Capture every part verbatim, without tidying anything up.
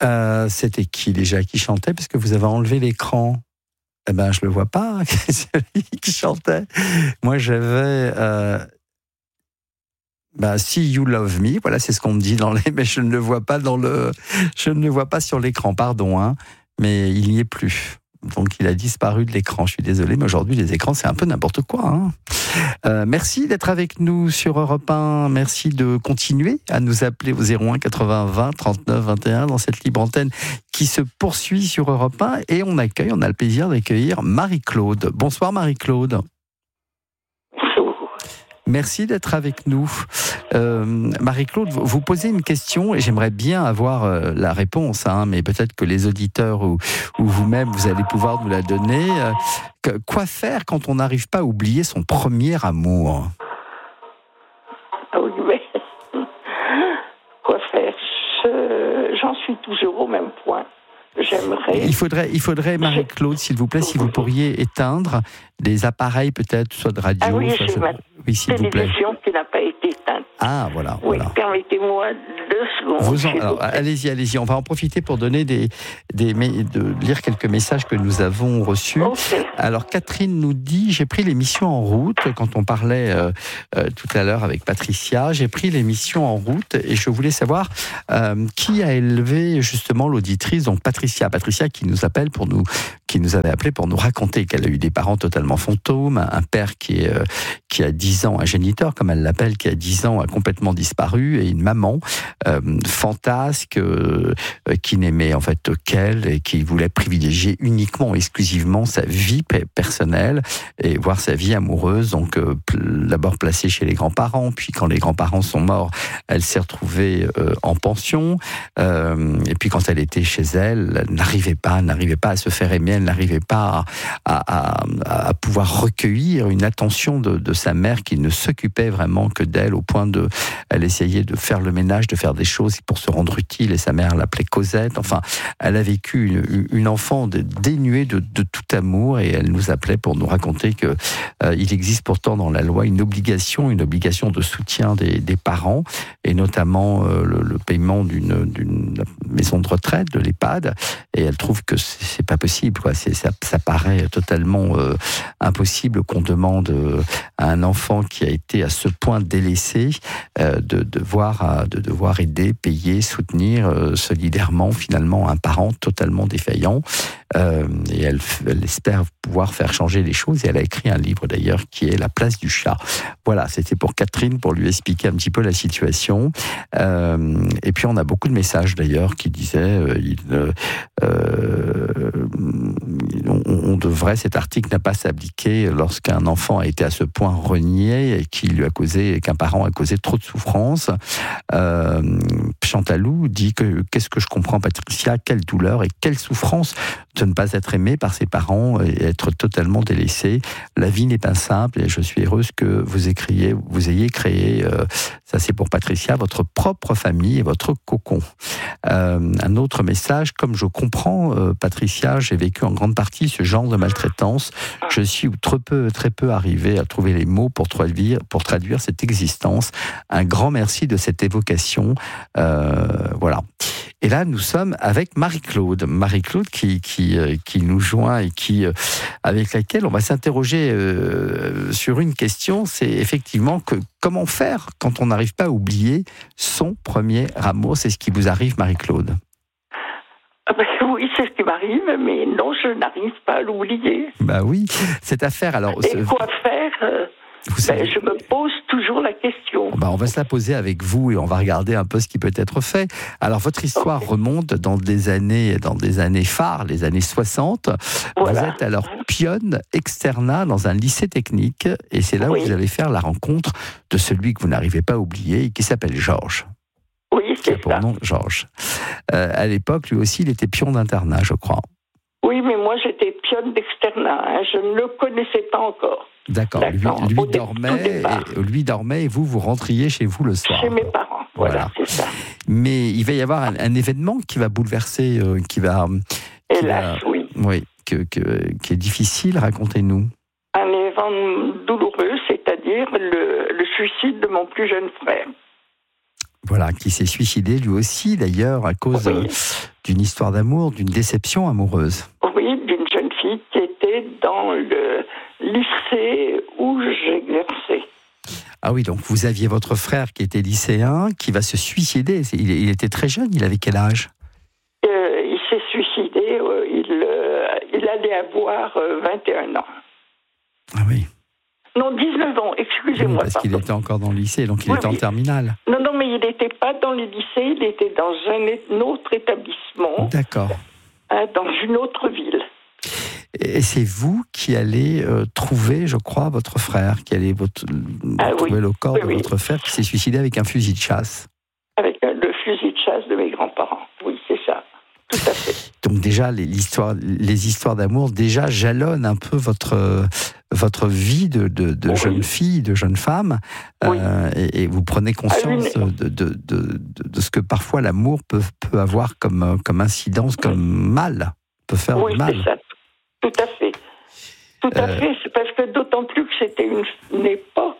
Euh, c'était qui déjà qui chantait? Parce que vous avez enlevé l'écran. Eh ben, je le vois pas. C'est lui qui chantait. Moi, j'avais... Euh, bah, si You Love Me, voilà, c'est ce qu'on me dit dans les... Mais je ne le vois pas dans le... Je ne le vois pas sur l'écran, pardon, hein. Mais il n'y est plus. Donc, il a disparu de l'écran. Je suis désolé, mais aujourd'hui, les écrans, c'est un peu n'importe quoi, hein. Euh, merci d'être avec nous sur Europe un. Merci de continuer à nous appeler au zéro un quatre-vingts vingt trente-neuf vingt et un dans cette libre antenne qui se poursuit sur Europe un. Et on accueille, on a le plaisir d'accueillir Marie-Claude. Bonsoir Marie-Claude. Merci d'être avec nous. Euh, Marie-Claude, vous posez une question et j'aimerais bien avoir euh, la réponse, hein, mais peut-être que les auditeurs ou, ou vous-même, vous allez pouvoir nous la donner. Euh, que, quoi faire quand on n'arrive pas à oublier son premier amour? Ah oui, mais quoi faire? Je, J'en suis toujours au même point. J'aimerais... Il faudrait, il faudrait Marie-Claude, s'il vous plaît, si vous pourriez éteindre des appareils peut-être, soit de radio, ah oui, soit... j'ai ma oui, s'il vous plaît. télévision qui n'a pas été éteinte. Ah, voilà. Oui, voilà. permettez-moi deux secondes. Vous en, alors, allez-y, allez-y. On va en profiter pour donner des, des, de lire quelques messages que nous avons reçus. Okay. Alors, Catherine nous dit, j'ai pris l'émission en route, quand on parlait euh, euh, tout à l'heure avec Patricia, j'ai pris l'émission en route et je voulais savoir euh, qui a élevé justement l'auditrice, donc Patricia. Patricia qui nous appelle pour nous, qui nous avait appelé pour nous raconter qu'elle a eu des parents totalement fantômes, un père qui, est, euh, qui a dix ans, un géniteur comme elle l'appelle, qui a dix ans, a complètement disparu, et une maman euh, fantasque euh, qui n'aimait en fait qu'elle et qui voulait privilégier uniquement, exclusivement sa vie personnelle et voir sa vie amoureuse, donc euh, d'abord placée chez les grands-parents, puis quand les grands-parents sont morts, elle s'est retrouvée euh, en pension, euh, et puis quand elle était chez elle, elle n'arrivait pas, n'arrivait pas à se faire aimer, elle n'arrivait pas à, à, à pouvoir recueillir une attention de, de sa mère qui ne s'occupait vraiment que d'elle, au point de, elle essayait de faire le ménage, de faire des choses pour se rendre utile, et sa mère l'appelait Cosette. Enfin, elle a vécu une, une enfant dénuée de, de tout amour, et elle nous appelait pour nous raconter que euh, il existe pourtant dans la loi une obligation, une obligation de soutien des, des parents, et notamment euh, le, le paiement d'une, d'une maison de retraite, de l'EHPAD, et elle trouve que c'est, c'est pas possible, quoi. C'est, ça, ça paraît totalement euh, impossible qu'on demande euh, à un enfant qui a été à ce point délaissé euh, de devoir, de devoir aider, payer, soutenir euh, solidairement finalement un parent totalement défaillant. Euh, et elle, elle espère pouvoir faire changer les choses, et elle a écrit un livre d'ailleurs qui est La place du chat. Voilà, c'était pour Catherine, pour lui expliquer un petit peu la situation. Euh, et puis on a beaucoup de messages d'ailleurs qui disaient euh, il, euh, on, on devrait, cet article n'a pas s'appliquer lorsqu'un enfant a été à ce point renié et qui lui a causé, qu'un parent a causé trop de souffrance. Euh, Chantalou dit que qu'est-ce que je comprends, Patricia, quelle douleur et quelle souffrance de ne pas être aimé par ses parents et être totalement délaissé. La vie n'est pas simple, et je suis heureuse que vous écriez, vous ayez créé, euh, ça c'est pour Patricia, votre propre famille et votre cocon. Euh, un autre message, comme je comprends, euh, Patricia, j'ai vécu en grande partie ce genre de maltraitance. Je suis très peu, très peu arrivé à trouver les mots pour traduire, pour traduire cette existence. Un grand merci de cette évocation. Euh, voilà. Et là, nous sommes avec Marie-Claude. Marie-Claude qui, qui, qui nous joint et qui, avec laquelle on va s'interroger euh, sur une question. C'est effectivement que, comment faire quand on n'arrive pas à oublier son premier amour. C'est ce qui vous arrive, Marie-Claude. Ah ben oui, c'est ce qui m'arrive, mais non, je n'arrive pas à l'oublier. Bah oui, cette affaire. Alors, et ce... quoi faire euh, Vous savez... ben, je me pose toujours la question. Bah, on va se la poser avec vous et on va regarder un peu ce qui peut être fait. Alors, votre histoire okay. remonte dans des années, dans des années phares, les années soixante. Voilà. Vous êtes alors pionne externat dans un lycée technique, et c'est là oui. où vous allez faire la rencontre de celui que vous n'arrivez pas à oublier et qui s'appelle Georges. Oui, c'est pour ça. Nom Georges. Euh, à l'époque, lui aussi, il était pion d'internat, je crois. Oui, mais moi, j'étais pionne d'externat. Hein. Je ne le connaissais pas encore. D'accord. D'accord. Lui, lui, dormait et, lui dormait et vous, vous rentriez chez vous le soir. Chez mes parents, voilà, voilà. c'est ça. Mais il va y avoir un, un événement qui va bouleverser, euh, qui va... Qui Hélas, va, oui. Oui, que, que, qui est difficile, racontez-nous. Un événement douloureux, c'est-à-dire le, le suicide de mon plus jeune frère. Voilà, qui s'est suicidé lui aussi, d'ailleurs, à cause, oui. d'une histoire d'amour, d'une déception amoureuse. Oui, d'une jeune fille qui était dans le lycée où j'exerçais. Ah oui, donc vous aviez votre frère qui était lycéen, qui va se suicider. Il, il était très jeune, il avait quel âge ? euh, Il s'est suicidé, euh, il, euh, il allait avoir euh, vingt et un ans. Ah oui. Non, dix-neuf ans, excusez-moi. Oui, parce pardon. qu'il était encore dans le lycée, donc il Oui, était oui. en terminale. Non, non, mais il n'était pas dans le lycée, il était dans un autre établissement, D'accord. hein, dans une autre ville. Et c'est vous qui allez euh, trouver, je crois, votre frère, qui allez votre, Ah, trouver oui. le corps Oui, de oui. votre frère qui s'est suicidé avec un fusil de chasse. Avec euh, le fusil de chasse de mes grands-parents. Oui, c'est ça. Tout à fait. Donc déjà, les, l'histoire, les histoires d'amour, déjà jalonnent un peu votre, euh, votre vie de, de, de Oui. jeune fille, de jeune femme, Oui. euh, et, et vous prenez conscience Ah, oui, de, de, de, de, de ce que parfois l'amour peut, peut avoir comme, comme incidence, comme mal, peut faire Oui, du mal. c'est ça. Tout à fait. Tout à Euh. fait. C'est parce que d'autant plus que c'était une, une époque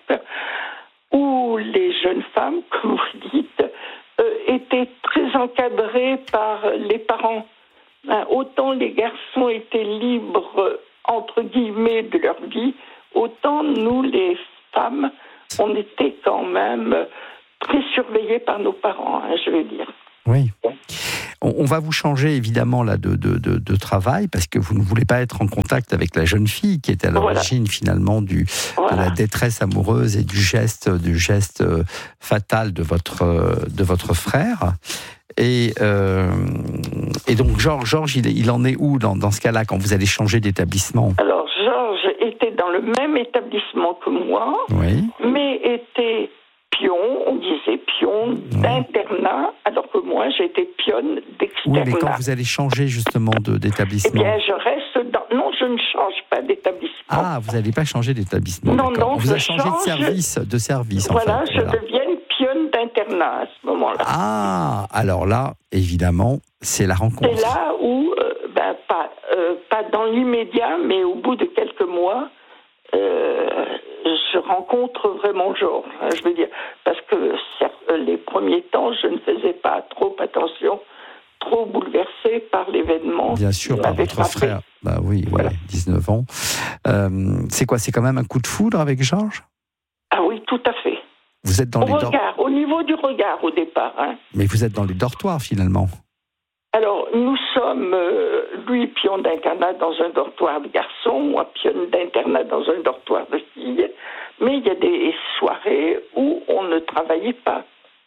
où les jeunes femmes, comme vous dites, euh, étaient très encadrées par les parents. Hein, autant les garçons étaient libres, entre guillemets, de leur vie, autant nous, les femmes, on était quand même très surveillées par nos parents, hein, je veux dire. Oui. On, on va vous changer évidemment là de, de, de, de travail parce que vous ne voulez pas être en contact avec la jeune fille qui était à l'origine voilà. finalement du, voilà. de la détresse amoureuse et du geste, du geste euh, fatal de votre, euh, de votre frère. Et, euh, et donc Georges, Georges il, il en est où dans, dans ce cas-là quand vous allez changer d'établissement ? Alors Georges était dans le même établissement que moi, oui. mais était pion, on disait pion oui. d'internat, alors que moi j'étais pionne d'externat. Oui, mais quand vous allez changer justement de, d'établissement ? Eh bien, je reste dans... Non, je ne change pas d'établissement. Ah, vous n'allez pas changer d'établissement, non, d'accord. Non, vous je avez changé change... de service, de service voilà, en fait. Je voilà, je deviens pionne d'internat à ce moment-là. Ah, alors là, évidemment, c'est la rencontre. C'est là où, euh, ben, pas, euh, pas dans l'immédiat, mais au bout de quelques mois, euh, je rencontre vraiment Georges. Hein, je veux dire, parce que certes, les premiers temps, je ne faisais pas trop attention, trop bouleversée par l'événement. Bien sûr, par votre frappé. frère. Bah oui, voilà. Ouais, dix-neuf ans. Euh, c'est quoi, c'est quand même un coup de foudre avec Georges ? Ah oui, tout à fait. Vous êtes dans au les regard, dor- au niveau du regard au départ. Hein. Mais vous êtes dans les dortoirs finalement. Alors, nous sommes, euh, lui, pion d'internat dans un dortoir de garçons, moi, pionne d'internat dans un dortoir de filles. Mais il y a des soirées où on ne travaillait pas.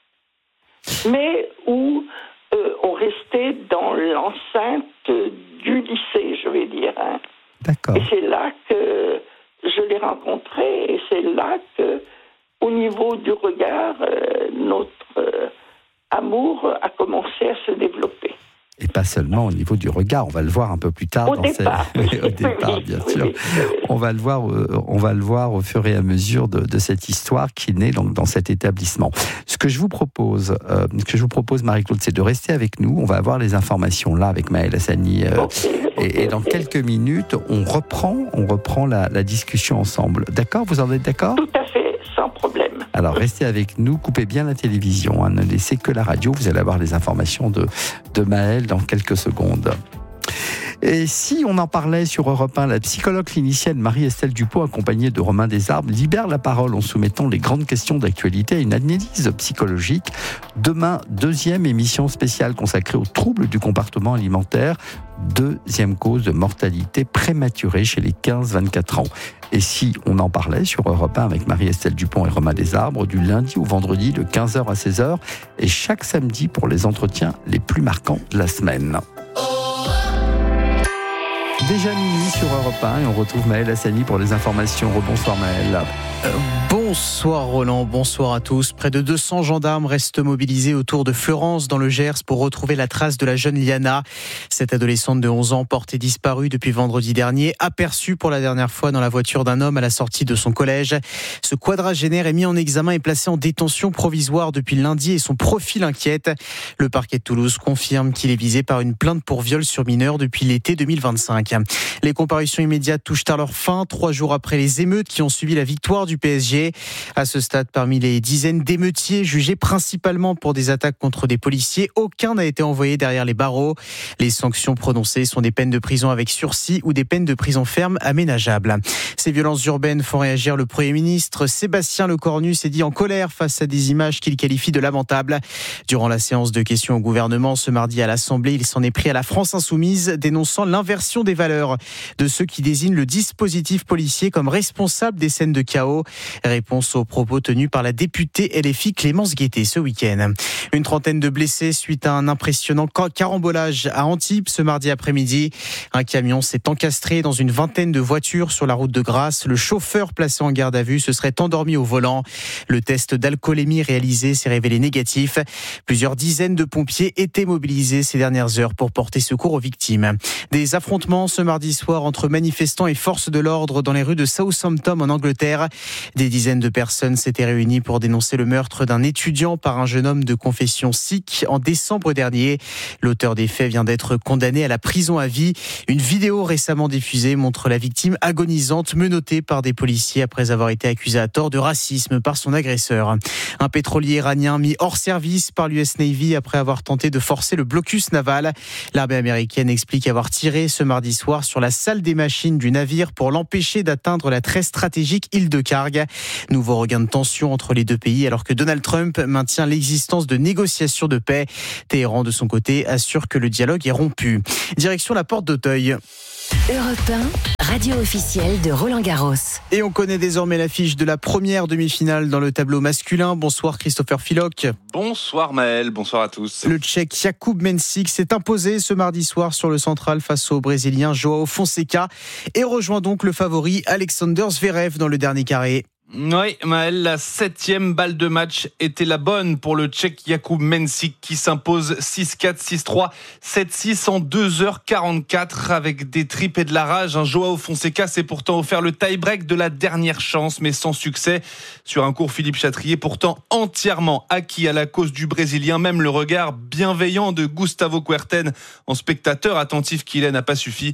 Mais où euh, on restait dans l'enceinte du lycée, je vais dire. Hein. D'accord. Et c'est là que je l'ai rencontré, et c'est là que, au niveau du regard, euh, notre euh, amour a commencé à se développer. Et pas seulement au niveau du regard, on va le voir un peu plus tard. Au dans départ, ces... oui, au départ, oui, bien oui, sûr. Oui, oui, oui. On va le voir, on va le voir au fur et à mesure de, de cette histoire qui naît donc dans cet établissement. Ce que je vous propose, euh, ce que je vous propose, Marie-Claude, c'est de rester avec nous. On va avoir les informations là avec Maëlle Hassani, euh, okay, okay, et, et dans okay. quelques minutes, on reprend, on reprend la, la discussion ensemble. D'accord ? Vous en êtes d'accord ? Tout à fait, sans problème. Alors restez avec nous, coupez bien la télévision, hein, ne laissez que la radio, vous allez avoir les informations de, de Maëlle dans quelques secondes. Et si on en parlait sur Europe un, la psychologue clinicienne Marie-Estelle Dupont, accompagnée de Romain Desarbres, libère la parole en soumettant les grandes questions d'actualité à une analyse psychologique. Demain, deuxième émission spéciale consacrée aux troubles du comportement alimentaire, deuxième cause de mortalité prématurée chez les quinze vingt-quatre ans. Et si on en parlait sur Europe un avec Marie-Estelle Dupont et Romain Desarbres, du lundi au vendredi de quinze heures à seize heures et chaque samedi pour les entretiens les plus marquants de la semaine. Déjà minuit sur Europe un et on retrouve Maëlle Hassani pour les informations. Rebonsoir Maëlle. Euh, bonsoir Roland, bonsoir à tous. Près de deux cents gendarmes restent mobilisés autour de Fleurance dans le Gers pour retrouver la trace de la jeune Liana. Cette adolescente de onze ans portée disparue depuis vendredi dernier, aperçue pour la dernière fois dans la voiture d'un homme à la sortie de son collège. Ce quadragénaire est mis en examen et placé en détention provisoire depuis lundi et son profil inquiète. Le parquet de Toulouse confirme qu'il est visé par une plainte pour viol sur mineur depuis l'été deux mille vingt-cinq. Les comparutions immédiates touchent à leur fin, trois jours après les émeutes qui ont suivi la victoire du du P S G. À ce stade, parmi les dizaines d'émeutiers jugés principalement pour des attaques contre des policiers, aucun n'a été envoyé derrière les barreaux. Les sanctions prononcées sont des peines de prison avec sursis ou des peines de prison ferme aménageables. Ces violences urbaines font réagir le Premier ministre. Sébastien Lecornu s'est dit en colère face à des images qu'il qualifie de lamentables. Durant la séance de questions au gouvernement ce mardi à l'Assemblée, il s'en est pris à la France insoumise, dénonçant l'inversion des valeurs de ceux qui désignent le dispositif policier comme responsable des scènes de chaos. Réponse aux propos tenus par la députée L F I Clémence Guettet ce week-end. Une trentaine de blessés suite à un impressionnant carambolage à Antibes ce mardi après-midi. Un camion s'est encastré dans une vingtaine de voitures sur la route de Grasse. Le chauffeur placé en garde à vue se serait endormi au volant. Le test d'alcoolémie réalisé s'est révélé négatif. Plusieurs dizaines de pompiers étaient mobilisés ces dernières heures pour porter secours aux victimes. Des affrontements ce mardi soir entre manifestants et forces de l'ordre dans les rues de Southampton en Angleterre. Des dizaines de personnes s'étaient réunies pour dénoncer le meurtre d'un étudiant par un jeune homme de confession sikh en décembre dernier. L'auteur des faits vient d'être condamné à la prison à vie. Une vidéo récemment diffusée montre la victime agonisante menottée par des policiers après avoir été accusée à tort de racisme par son agresseur. Un pétrolier iranien mis hors service par l'U S Navy après avoir tenté de forcer le blocus naval. L'armée américaine explique avoir tiré ce mardi soir sur la salle des machines du navire pour l'empêcher d'atteindre la très stratégique île de Kharg. Nouveau regain de tension entre les deux pays alors que Donald Trump maintient l'existence de négociations de paix. Téhéran, de son côté, assure que le dialogue est rompu. Direction la porte d'Auteuil. Europe un, radio officielle de Roland-Garros. Et on connaît désormais l'affiche de la première demi-finale dans le tableau masculin. Bonsoir Christopher Filoc. Bonsoir Maël, bonsoir à tous. Le Tchèque Jakub Mensik s'est imposé ce mardi soir sur le central face au Brésilien João Fonseca et rejoint donc le favori Alexander Zverev dans le dernier carré. Oui, Maël, la septième balle de match était la bonne pour le Tchèque Jakub Mensik qui s'impose six quatre, six trois, sept six en deux heures quarante-quatre avec des tripes et de la rage. Un João Fonseca s'est pourtant offert le tie-break de la dernière chance, mais sans succès. Sur un court, Philippe Chatrier, pourtant entièrement acquis à la cause du Brésilien. Même le regard bienveillant de Gustavo Kuerten en spectateur attentif qu'il est n'a pas suffi.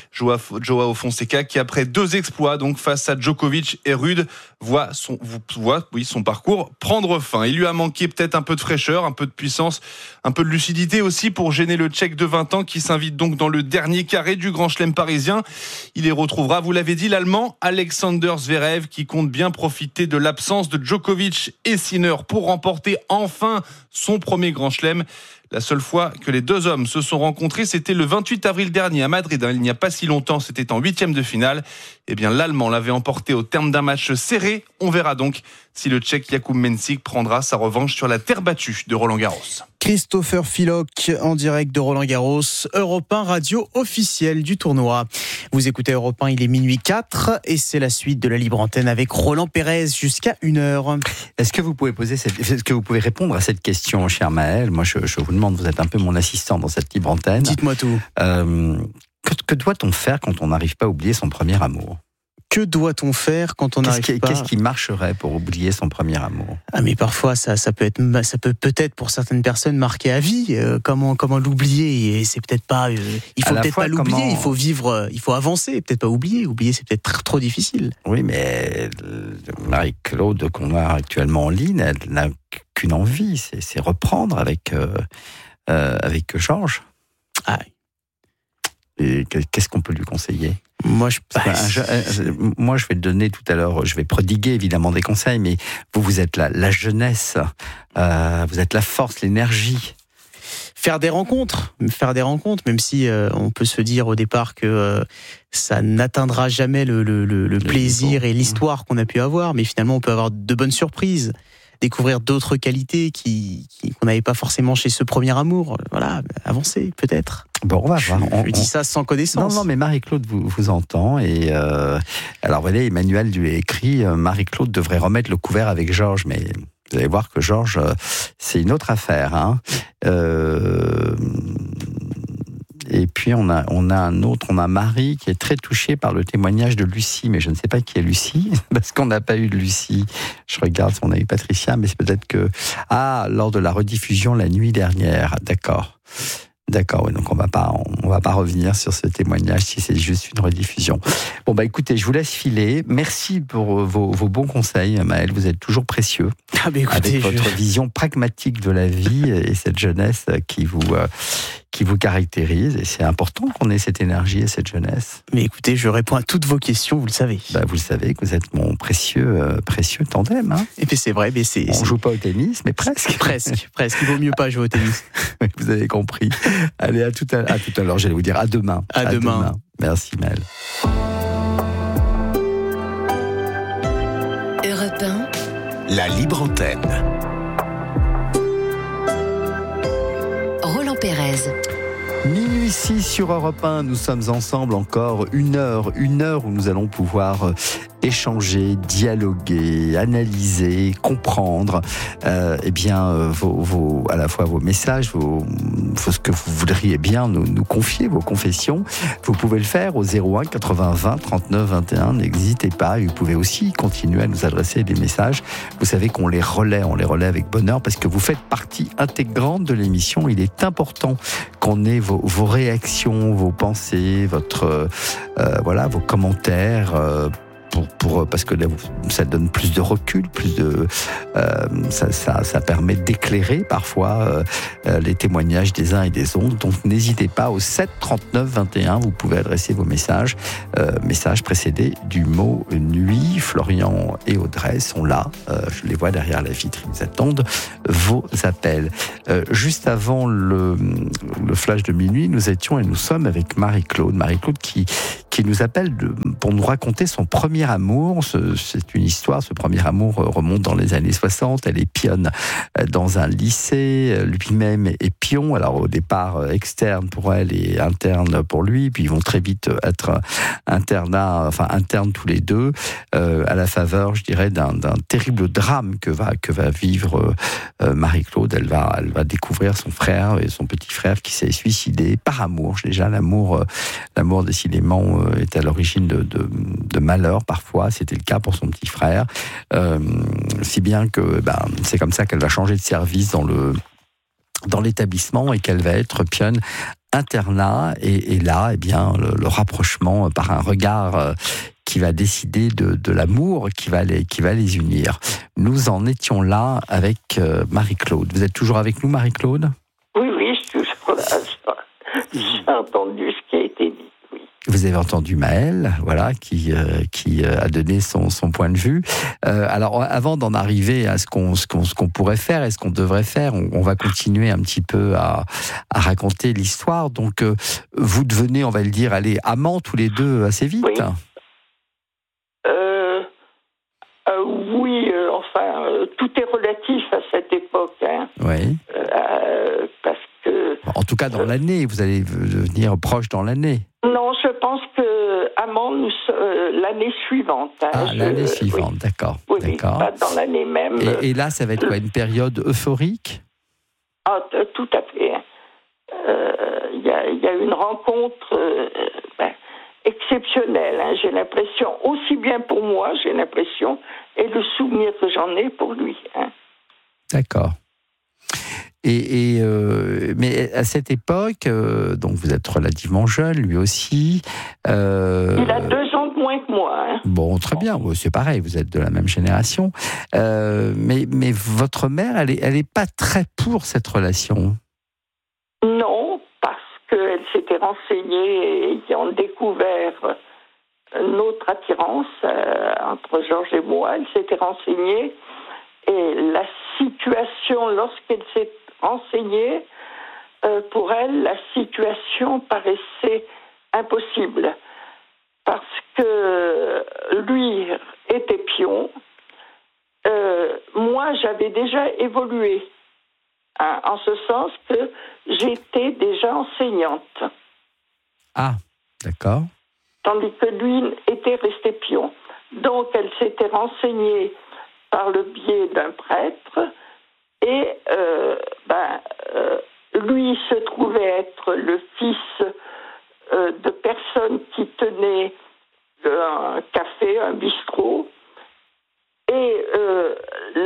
João Fonseca qui, après deux exploits donc face à Djokovic et Rude, voit son, voit, oui, son parcours prendre fin. Il lui a manqué peut-être un peu de fraîcheur, un peu de puissance, un peu de lucidité aussi pour gêner le Tchèque de vingt ans qui s'invite donc dans le dernier carré du Grand Chelem parisien. Il y retrouvera, vous l'avez dit, l'Allemand Alexander Zverev qui compte bien profiter de l'absence de Djokovic et Sinner pour remporter enfin son premier Grand Chelem. La seule fois que les deux hommes se sont rencontrés, c'était le vingt-huit avril dernier à Madrid. Il n'y a pas si longtemps, c'était en huitième de finale. Eh bien, l'Allemand l'avait emporté au terme d'un match serré. On verra donc si le Tchèque Jakub Mensik prendra sa revanche sur la terre battue de Roland-Garros. Christopher Filoc en direct de Roland-Garros, Europe un radio officielle du tournoi. Vous écoutez Europe un, il est minuit quatre et c'est la suite de la libre antenne avec Roland Pérez jusqu'à une heure. Est-ce que vous pouvez poser cette, est-ce que vous pouvez répondre à cette question, cher Maël? Moi, je, je vous demande, vous êtes un peu mon assistant dans cette libre antenne. Dites-moi tout. Euh, que, que doit-on faire quand on n'arrive pas à oublier son premier amour? Que doit-on faire quand on n'arrive qu'est-ce qui, pas Qu'est-ce qui marcherait pour oublier son premier amour? Ah mais parfois ça, ça peut être, ça peut peut-être pour certaines personnes marquer à vie. Euh, comment comment l'oublier? Et c'est peut-être pas. Euh, il faut peut-être pas l'oublier. Comment... Il faut vivre. Il faut avancer. Peut-être pas oublier. Oublier c'est peut-être trop difficile. Oui, mais Marie-Claude qu'on a actuellement en ligne, elle n'a qu'une envie, c'est, c'est reprendre avec euh, euh, avec Georges. Ah. Et qu'est-ce qu'on peut lui conseiller? Moi je, bah, je, moi, je vais te donner tout à l'heure, je vais prodiguer évidemment des conseils, mais vous, vous êtes la, la jeunesse, euh, vous êtes la force, l'énergie. Faire des rencontres, faire des rencontres, même si euh, on peut se dire au départ que euh, ça n'atteindra jamais le, le, le, le plaisir et l'histoire qu'on a pu avoir, mais finalement on peut avoir de bonnes surprises. Découvrir d'autres qualités qui, qui, qu'on n'avait pas forcément chez ce premier amour. Voilà, avancer peut-être. Bon, on va voir. Je, on, je dis on... ça sans connaissance. Non, non, mais Marie-Claude vous, vous entend. Et euh, alors, voilà, Emmanuel lui a écrit euh, Marie-Claude devrait remettre le couvert avec Georges, mais vous allez voir que Georges, euh, c'est une autre affaire. Hein. Euh... Et puis on a, on a un autre, on a Marie qui est très touchée par le témoignage de Lucie, mais je ne sais pas qui est Lucie, parce qu'on n'a pas eu de Lucie. Je regarde si on a eu Patricia, mais c'est peut-être que... Ah, lors de la rediffusion la nuit dernière, d'accord. D'accord, oui, donc on va pas, on va pas revenir sur ce témoignage si c'est juste une rediffusion. Bon bah écoutez, je vous laisse filer. Merci pour vos, vos bons conseils, Maëlle. Vous êtes toujours précieux ah bah écoutez, avec votre je... vision pragmatique de la vie et cette jeunesse qui vous euh, qui vous caractérise. Et c'est important qu'on ait cette énergie et cette jeunesse. Mais écoutez, je réponds à toutes vos questions, vous le savez. Bah, vous le savez que vous êtes mon précieux euh, précieux tandem. Hein. Et puis c'est vrai, mais c'est. On c'est... joue pas au tennis, mais presque. Presque, presque. Il vaut mieux pas jouer au tennis. Vous avez compris. Allez, à tout à, à tout à l'heure. J'allais vous dire à demain. À, à demain. demain. Merci, Maëlle. Europe un. La libre antenne. Roland Pérez. Minuit six sur Europe un, nous sommes ensemble encore une heure, une heure où nous allons pouvoir échanger, dialoguer, analyser, comprendre euh, eh bien, euh, vos, vos, à la fois vos messages, vos, vos, ce que vous voudriez bien nous, nous confier, vos confessions. Vous pouvez le faire au zéro un quatre-vingts vingt trente-neuf vingt et un, n'hésitez pas. Et vous pouvez aussi continuer à nous adresser des messages. Vous savez qu'on les relaie, on les relaie avec bonheur parce que vous faites partie intégrante de l'émission. Il est important qu'on ait vos, vos réactions, vos pensées, votre, euh, voilà, vos commentaires, euh, Pour, pour, parce que là, ça donne plus de recul, plus de, euh, ça, ça, ça permet d'éclairer parfois euh, les témoignages des uns et des autres. Donc n'hésitez pas au sept trente-neuf vingt et un, vous pouvez adresser vos messages, euh, messages précédés du mot nuit. Florian et Audrey sont là, euh, je les vois derrière la vitre, ils attendent vos appels. Euh, juste avant le, le flash de minuit, nous étions et nous sommes avec Marie-Claude, Marie-Claude qui, qui nous appelle de, pour nous raconter son premier amour. C'est une histoire, ce premier amour remonte dans les années soixante. Elle est pionne dans un lycée, lui-même est pion. Alors au départ externe pour elle et interne pour lui, puis ils vont très vite être internat, enfin internes tous les deux, euh, à la faveur, je dirais, d'un terrible drame que va que va vivre euh, Marie-Claude. Elle va elle va découvrir son frère et son petit frère qui s'est suicidé par amour. Déjà l'amour, euh, l'amour décidément euh, est à l'origine de, de, de malheur. Parfois, c'était le cas pour son petit frère, euh, si bien que ben, c'est comme ça qu'elle va changer de service dans le dans l'établissement et qu'elle va être pionne internat. Et, et là, eh bien, le, le rapprochement par un regard euh, qui va décider de, de l'amour qui va les qui va les unir. Nous en étions là avec euh, Marie-Claude. Vous êtes toujours avec nous, Marie-Claude ? Oui, oui, je suis toujours là. J'ai entendu ce qui a été dit. Vous avez entendu Maëlle, voilà, qui euh, qui euh, a donné son son point de vue. Euh, alors, avant d'en arriver à ce qu'on ce qu'on ce qu'on pourrait faire et ce qu'on devrait faire, on, on va continuer un petit peu à à raconter l'histoire. Donc, euh, vous devenez, on va le dire, allez, amants tous les deux assez vite. Oui. Euh, euh, oui, euh, enfin, euh, tout est relatif à cette époque. Hein. Oui. Euh, parce que. En tout cas, dans euh, l'année, vous allez devenir proche dans l'année. Non, je pense que amant, nous euh, l'année suivante. Hein, ah, je, l'année suivante, oui. d'accord. Oui, d'accord. Pas dans l'année même. Et, et là, ça va être quoi, une période euphorique ? Ah, tout à fait. Il euh, y, a, y a une rencontre euh, ben, exceptionnelle. Hein, j'ai l'impression, aussi bien pour moi, j'ai l'impression, et le souvenir que j'en ai pour lui. Hein. D'accord. Et, et euh, mais à cette époque, euh, donc vous êtes relativement jeune, lui aussi. Euh, Il a deux ans de moins que moi. Hein. Bon, très bien, c'est pareil, vous êtes de la même génération. Euh, mais, mais votre mère, elle est, elle est pas très pour cette relation. Non, parce qu'elle s'était renseignée et ayant découvert notre attirance euh, entre Georges et moi, elle s'était renseignée. Et la situation, lorsqu'elle s'est renseignée, euh, pour elle, la situation paraissait impossible. Parce que lui était pion. Euh, moi, j'avais déjà évolué. Hein, en ce sens que j'étais déjà enseignante. Ah, d'accord. Tandis que lui était resté pion. Donc, elle s'était renseignée par le biais d'un prêtre, et euh, ben, euh, lui se trouvait être le fils euh, de personnes qui tenaient un café, un bistrot, et euh,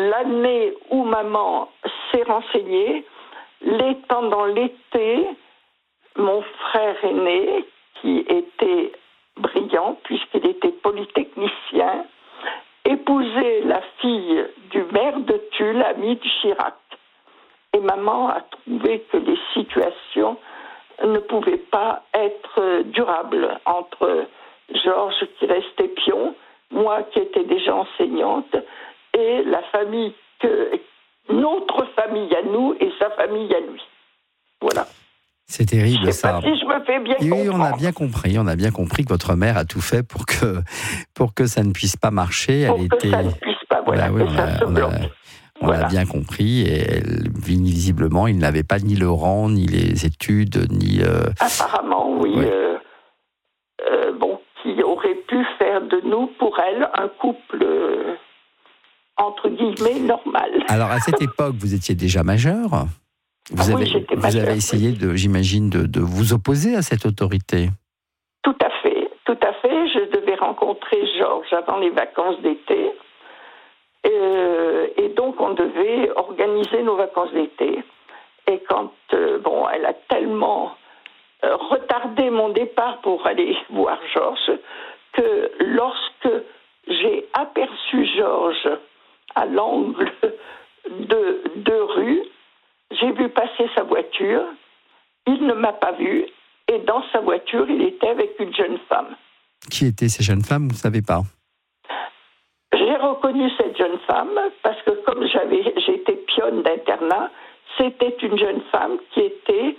l'année où maman s'est renseignée, l'étant dans l'été, mon frère aîné, qui était brillant, puisqu'il était polytechnicien, épousait la fille du maire de Tulle, ami de Chirac. Et maman a trouvé que les situations ne pouvaient pas être durables entre Georges, qui restait pion, moi qui étais déjà enseignante, et la famille, que, notre famille à nous et sa famille à lui. Voilà. C'est terrible, je sais ça. Pas si je me fais bien oui, comprendre. on a bien compris. On a bien compris que votre mère a tout fait pour que, pour que ça ne puisse pas marcher. Pour Elle que était... ça ne puisse pas, voilà, bah oui, que on ça a, se on bloque. a, on Voilà. a bien compris. Et elle, visiblement, il n'avait pas ni le rang, ni les études, ni... Euh... Apparemment, oui. oui. Euh, euh, bon, qui aurait pu faire de nous, pour elle, un couple... Euh, entre guillemets, normal. Alors, à cette époque, vous étiez déjà majeur. Vous, ah avez, oui, j'étais vous majeure, avez essayé, oui. de, j'imagine, de, de vous opposer à cette autorité. Tout à fait, tout à fait. Je devais rencontrer Georges avant les vacances d'été. Euh, et donc, on devait organiser nos vacances d'été. Et quand, euh, bon, elle a tellement euh, retardé mon départ pour aller voir Georges que lorsque j'ai aperçu Georges à l'angle de deux rues, j'ai vu passer sa voiture, il ne m'a pas vu, et dans sa voiture, il était avec une jeune femme. Qui étaient ces jeunes femmes, vous ne savez pas? J'ai reconnu cette jeune femme, parce que comme j'avais, j'étais pionne d'internat, c'était une jeune femme qui était,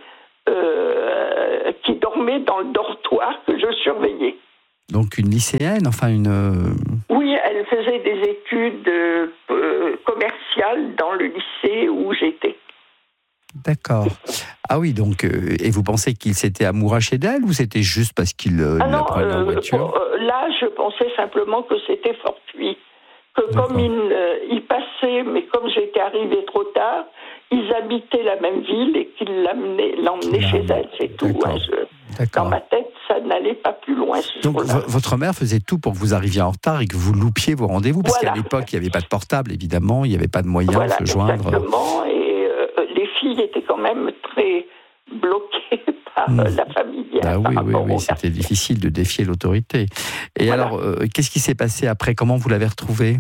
euh, qui dormait dans le dortoir que je surveillais. Donc une lycéenne, enfin une... Oui, elle faisait des études euh, commerciales dans le lycée où j'étais. D'accord. Ah oui, donc, euh, et vous pensez qu'il s'était amouraché d'elle ou c'était juste parce qu'il euh, ah la non, prenait en euh, voiture? pour, euh, là, je pensais simplement que c'était fortuit. Que D'accord. comme ils euh, il passaient, mais comme j'étais arrivée trop tard, ils habitaient la même ville et qu'ils l'emmenaient, l'emmenaient chez elle, c'est tout. D'accord. Hein, je, D'accord. dans ma tête, ça n'allait pas plus loin. Ce Donc jour-là. v- votre mère faisait tout pour que vous arriviez en retard et que vous loupiez vos rendez-vous, parce Voilà. qu'à l'époque, il n'y avait pas de portable, évidemment, il n'y avait pas de moyen Voilà, de se joindre. exactement. Et euh, les filles étaient quand même très bloquées par Mmh. euh, la famille. Bah hein, oui, par oui, rapport oui, aux c'était difficile de défier l'autorité. Et Voilà. alors, euh, qu'est-ce qui s'est passé après? Comment vous l'avez retrouvée?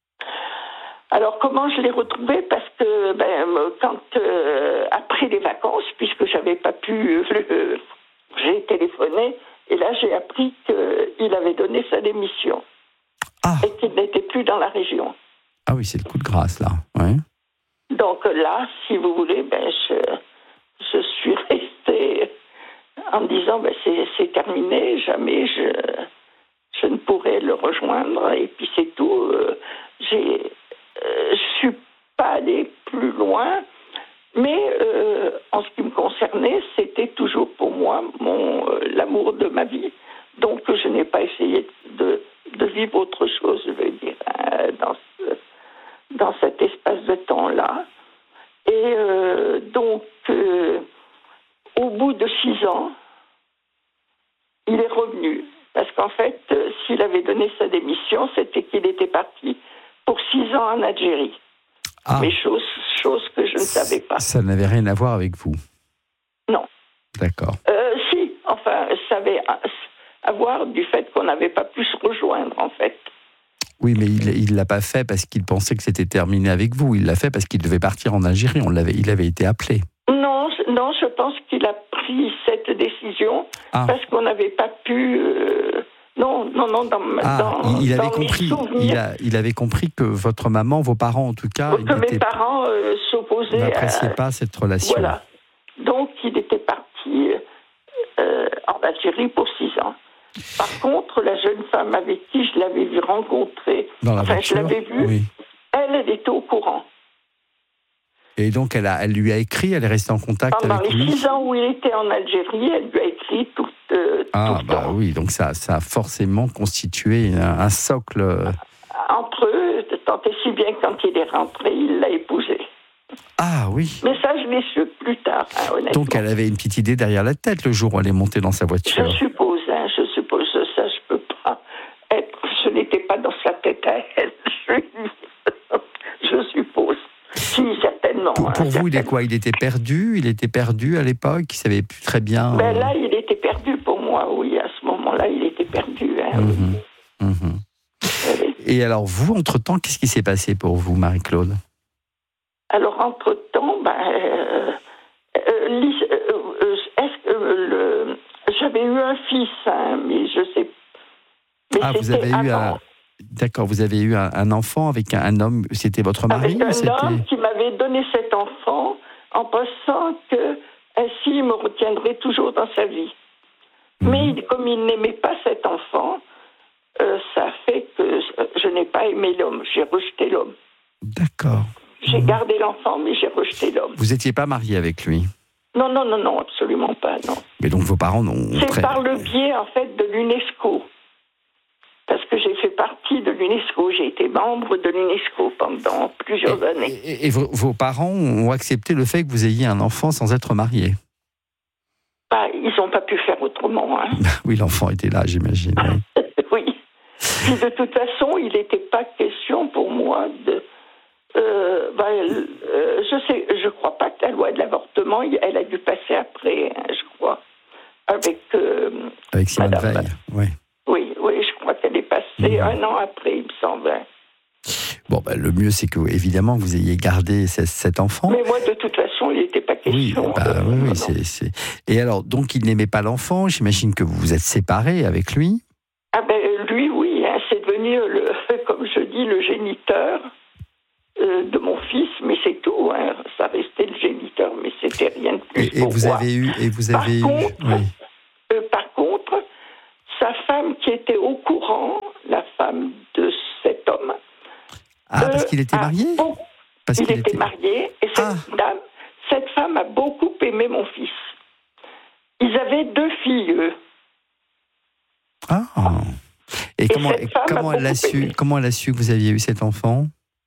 Alors, comment je l'ai retrouvé? Parce que, ben, quand, euh, après les vacances, puisque j'avais pas pu, euh, j'ai téléphoné, et là, j'ai appris qu'il avait donné sa démission. Ah. Et qu'il n'était plus dans la région. Ah oui, c'est le coup de grâce, là. Ouais. Donc là, si vous voulez, ben, je, je suis restée en me disant, ben, c'est, c'est terminé, jamais je, je ne pourrai le rejoindre, et puis c'est tout. Euh, j'ai... Euh, je suis pas allée plus loin, mais euh, en ce qui me concernait, c'était toujours pour moi mon, euh, l'amour de ma vie. Donc je n'ai pas essayé de, de vivre autre chose, je veux dire, hein, dans, ce, dans cet espace de temps-là. Et euh, donc, euh, au bout de six ans, il est revenu. Parce qu'en fait, euh, s'il avait donné sa démission, c'était qu'il était parti pour six ans en Algérie. Ah. Mais chose, chose que je ne savais pas. Ça n'avait rien à voir avec vous? Non. D'accord. Euh, si, enfin, ça avait à, à voir du fait qu'on n'avait pas pu se rejoindre, en fait. Oui, mais il ne l'a pas fait parce qu'il pensait que c'était terminé avec vous. Il l'a fait parce qu'il devait partir en Algérie. On l'avait, il avait été appelé. Non, non, je pense qu'il a pris cette décision Ah. parce qu'on n'avait pas pu... Euh, non, non, non, dans, Ah, dans, il, il avait dans mes compris. souvenirs, Il, a, il avait compris que votre maman, vos parents en tout cas, que mes parents euh, s'opposaient n'appréciaient à... pas cette relation. Voilà. Donc, il était parti euh, en Algérie pour six ans. Par contre, la jeune femme avec qui je l'avais vu rencontrer, Dans la enfin, voiture, je l'avais vue, oui. elle, elle était au courant. Et donc, elle, a, elle lui a écrit, elle est restée en contact Pendant avec les lui. six ans où il était en Algérie, elle lui a écrit tout, euh, Ah, tout le bah temps. oui, donc ça, ça a forcément constitué un, un socle. Entre eux, tant et si bien que quand il est rentré, il l'a épousée. Ah oui. Mais ça, je l'ai su plus tard, hein, honnêtement. Donc, elle avait une petite idée derrière la tête le jour où elle est montée dans sa voiture. Je suppose, hein, je suppose, ça, je peux pas être, je n'étais pas dans sa tête à elle, je, je suppose. Si, certainement. ans. Pour, pour hein, vous, il est quoi? Il était perdu? Il était perdu à l'époque? Il savait plus très bien. Ben là, il était perdu pour moi, oui. À ce moment-là, il était perdu. Hein, Mhm, oui. mhm. Oui. Et alors, vous, entre-temps, qu'est-ce qui s'est passé pour vous, Marie-Claude? Alors, entre-temps, ben, euh, euh, Lise, euh, euh, est-ce que euh, le, j'avais eu un fils, hein, mais je sais. Mais Ah, vous avez eu un. D'accord, vous avez eu un, un enfant avec un, un homme. C'était votre mari? Avec un c'était... homme qui m'avait donné cet enfant en pensant que ainsi il me retiendrait toujours dans sa vie. Mhm. Mais comme il n'aimait pas cet enfant, euh, ça fait que je n'ai pas aimé l'homme. J'ai rejeté l'homme. D'accord. J'ai Mhm. gardé l'enfant, mais j'ai rejeté l'homme. Vous n'étiez pas marié avec lui? Non, non, non, non, absolument pas, non. Mais donc vos parents n'ont. C'est très- par le biais, en fait, de l'UNESCO. Parce que j'ai fait partie de l'UNESCO. J'ai été membre de l'UNESCO pendant plusieurs Et, années. et- et vos, vos parents ont accepté le fait que vous ayez un enfant sans être marié? Bah, ils n'ont pas pu faire autrement, hein. Oui, l'enfant était là, j'imagine. Oui. Oui. Puis de toute façon, il n'était pas question pour moi de. Euh, bah, euh, je sais, je crois pas que la loi de l'avortement, elle a dû passer après, hein, je crois, avec. Euh, Avec Simone Madame. Veil. Oui. oui, oui, je crois qu'elle est passée Mhm. un an après, il me semble. Bon, ben, le mieux, c'est que, évidemment, vous ayez gardé ce- cet enfant. Mais moi, de toute façon, il n'était pas Oui, question. bah, de- oui, oui, non, non. c'est, c'est- Et alors, donc, il n'aimait pas l'enfant. J'imagine que vous vous êtes séparés avec lui. Ah ben lui, oui, hein, c'est devenu, le, comme je dis, le géniteur euh, de mon fils, mais c'est tout. Hein, ça restait le géniteur, mais c'était rien de plus Et, et pour vous moi. avez eu, et vous Par avez eu, contre, oui. Euh, par contre, sa femme qui était au courant, la femme de cet homme, Ah, parce euh, qu'il était a marié. beau- Parce il qu'il était était. marié, et cette Ah. dame, cette femme a beaucoup aimé mon fils. Ils avaient deux filles, eux. Ah. Et, Et comment, cette femme a comment elle a beaucoup su, aimé. comment elle a su que vous aviez eu cet enfant?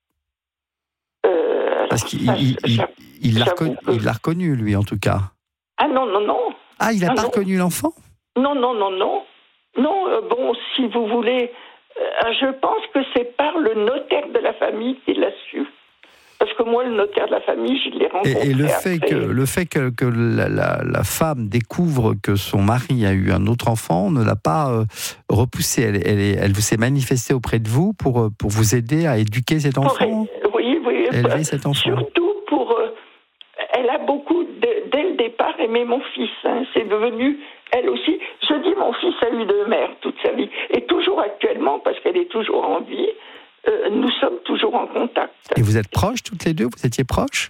Euh, Parce qu'il ça, il, il- j'avoue il l'a j'avoue reconnu, que- il l'a reconnu, lui, en tout cas. Ah non, non, non. Ah, il n'a Ah, pas non. reconnu l'enfant? Non, non, non, non. Non, euh, bon, si vous voulez, euh, je pense que c'est par le notaire de la famille qu'il l'a su. Parce que moi, le notaire de la famille, je l'ai rencontré Et, et le fait après. que, le fait que, que la, la- la femme découvre que son mari a eu un autre enfant ne l'a pas euh, repoussée. Elle, elle, est- elle s'est manifestée auprès de vous pour, euh, pour vous aider à éduquer cet Pour- enfant, oui, oui. à élever bah, cet enfant. Surtout pour... euh, elle a beaucoup, de- dès le départ, aimé mon fils. Hein. C'est devenu, elle aussi... Je dis, mon fils a eu deux mères toute sa vie. Et toujours actuellement, parce qu'elle est toujours en vie, euh, nous sommes toujours en contact. Et vous êtes proches toutes les deux? Vous étiez proches?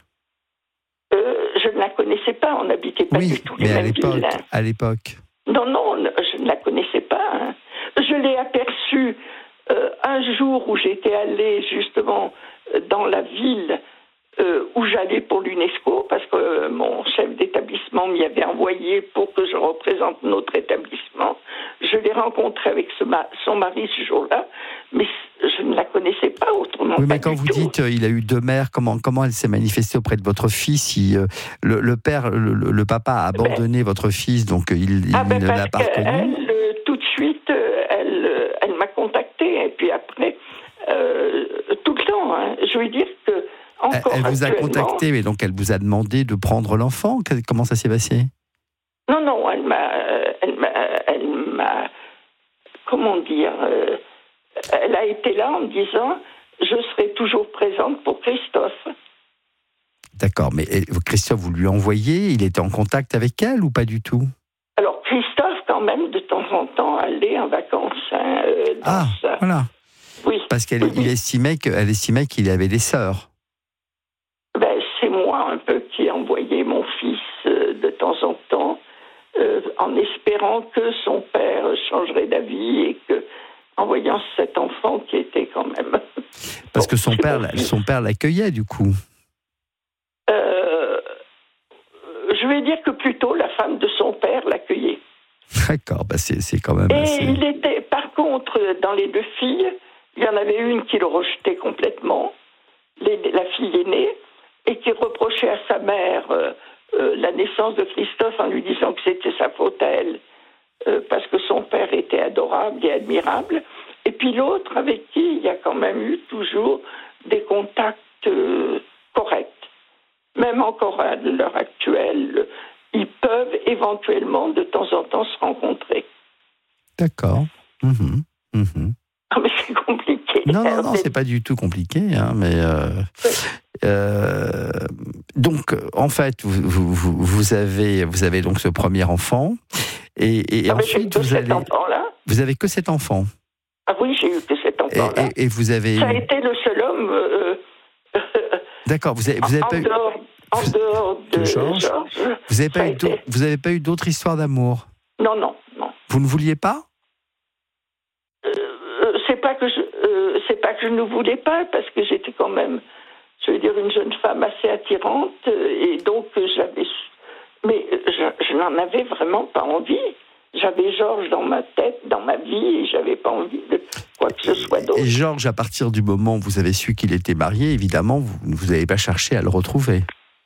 Euh, je ne la connaissais pas, on n'habitait pas Oui, du tout les mais à mêmes l'époque, villes. Hein. à l'époque. Non, non, je ne la connaissais pas. Hein. Je l'ai aperçue euh, un jour où j'étais allée justement euh, dans la ville euh, où j'allais pour l'UNESCO, parce que euh, mon chef d'établissement m'y avait envoyé pour que je représente notre établissement. Je l'ai rencontrée avec ce ma- son mari ce jour-là, mais je ne la connaissais pas autrement. Oui, pas mais quand du vous tout. dites euh, il a eu deux mères, comment, comment elle s'est manifestée auprès de votre fils? Il, euh, le, le père, le, le papa a abandonné votre fils, donc euh, il, il Ah ben ne l'a parce pas reconnu. qu'elle, euh, tout de suite, euh, elle, euh, elle m'a contacté et puis après, euh, tout le temps. Hein, je veux dire que Elle, encore elle vous a actuellement- contacté, mais donc elle vous a demandé de prendre l'enfant. Que- Comment ça s'est passé? Non, non, elle m'a, elle m'a, elle m'a, comment dire, euh, elle a été là en me disant, je serai toujours présente pour Christophe. D'accord, mais eh, Christophe, vous lui envoyez, il était en contact avec elle ou pas du tout? Alors Christophe, quand même, de temps en temps, allait en vacances. Hein, euh, dans Ah, sa- voilà. Oui. Parce qu'elle Oui, oui. il estimait que- elle estimait qu'il avait des sœurs. Ben, c'est moi un peu qui ai envoyé mon fils euh, de temps en temps, euh, en espérant que son père changerait d'avis et que, en voyant cet enfant qui était quand même. Parce Bon, que son c'est père, mon fils. son père l'accueillait du coup. Euh, je vais dire que plutôt la femme de son père l'accueillait. D'accord, bah c'est, c'est quand même Et assez... il était, par contre, dans les deux filles, il y en avait une qui le rejetait complètement, les- la fille aînée, et qui reprochait à sa mère euh, euh, la naissance de Christophe en lui disant que c'était sa faute à elle, euh, parce que son père était adorable et admirable. Et puis l'autre, avec qui il y a quand même eu toujours des contacts euh, corrects. même encore à l'heure actuelle, ils peuvent éventuellement de temps en temps se rencontrer. D'accord. Mmh. Mmh. Ah, mais c'est compliqué. Non, non, non, c'est pas du tout compliqué, hein, mais euh, euh, donc en fait, vous, vous, vous avez, vous avez donc ce premier enfant, et, et ah, ensuite vous allez, enfant-là. Vous avez que cet enfant. Ah oui, j'ai eu que cet enfant-là. Et, et, et vous avez. Ça a été le seul homme. Euh, D'accord. Vous avez, vous avez en pas dehors, eu. En dehors de, de Georges. Georges. Vous avez pas eu. Été... Vous avez pas eu d'autres histoires d'amour. Non, non, non. Vous ne vouliez pas? C'est pas que je, euh, c'est pas que je ne voulais pas, parce que j'étais quand même, je veux dire, une jeune femme assez attirante, et donc j'avais, mais je, je n'en avais vraiment pas envie. J'avais Georges dans ma tête, dans ma vie, et j'avais pas envie de quoi que ce soit d'autre. Et Georges, à partir du moment où vous avez su qu'il était marié, évidemment, vous vous n'avez pas cherché à le retrouver.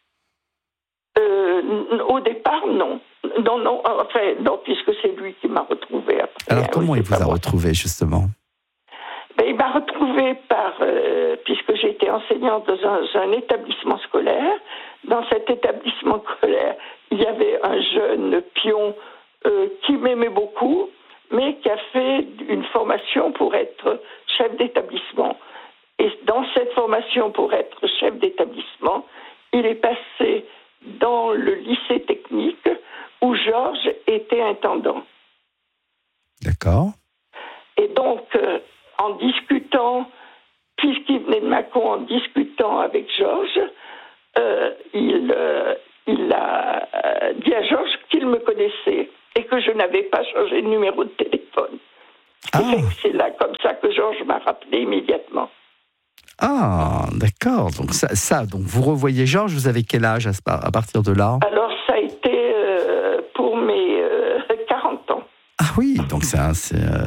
Euh, au départ, non. Non, non, enfin, non, puisque c'est lui qui m'a retrouvée après. Alors, hein, comment oui, il vous a retrouvé, justement? Ben, il m'a retrouvée par, euh, puisque j'étais enseignante dans un, un établissement scolaire. Dans cet établissement scolaire, il y avait un jeune pion euh, qui m'aimait beaucoup, mais qui a fait une formation pour être chef d'établissement. Et dans cette formation pour être chef d'établissement, il est passé dans le lycée technique où Georges était intendant. D'accord. Et donc, euh, en discutant, puisqu'il venait de Mâcon, en discutant avec Georges, euh, il, euh, il a euh, dit à Georges qu'il me connaissait et que je n'avais pas changé de numéro de téléphone. Ah. Et c'est là, comme ça, que Georges m'a rappelé immédiatement. Ah, d'accord. Donc ça, ça, donc vous revoyez Georges, vous avez quel âge à, à partir de là? Alors, ça a été euh, pour mes euh, quarante ans. Ah oui, donc c'est... c'est